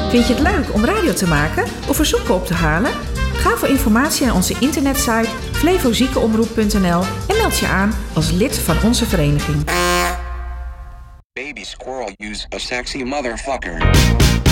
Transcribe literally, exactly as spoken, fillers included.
Vind je het leuk om radio te maken of verzoeken op te halen? Ga voor informatie naar onze internetsite flevoziekenomroep punt n l en meld je aan als lid van onze vereniging. Baby squirrel use a sexy motherfucker.